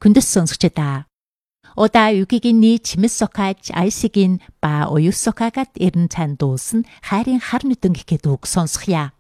хүндэс сонсогчдаа. Удаа үгийн чимэс сокаж айсигийн ба уюс сокагат эрен цан дуулсан хайрын хар нүдэн гэхэд үг сонсхъя.